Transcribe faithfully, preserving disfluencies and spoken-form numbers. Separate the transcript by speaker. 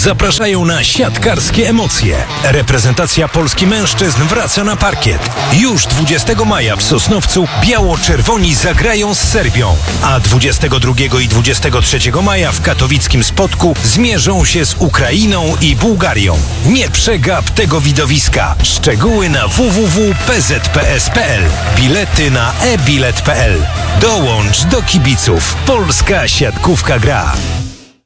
Speaker 1: zapraszają na siatkarskie emocje. Reprezentacja Polski mężczyzn wraca na parkiet. Już dwudziestego maja w Sosnowcu biało-czerwoni zagrają z Serbią, a dwudziestego drugiego i dwudziestego trzeciego maja w katowickim Spodku zmierzą się z Ukrainą i Bułgarią. Nie przegap tego widowiska. Szczegóły na w w w kropka p z p s kropka p l. Bilety na e bilet kropka p l. Dołącz do kibiców. Polska siatkówka gra.